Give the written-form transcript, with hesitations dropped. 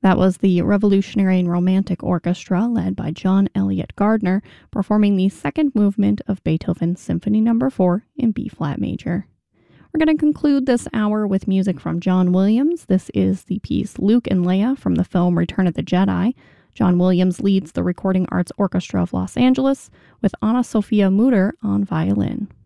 That was the Revolutionary and Romantic Orchestra, led by John Elliott Gardner, performing the second movement of Beethoven's Symphony No. 4 in B-flat major. We're going to conclude this hour with music from John Williams. This is the piece Luke and Leia from the film Return of the Jedi. John Williams leads the Recording Arts Orchestra of Los Angeles with Anna Sophia Mutter on violin.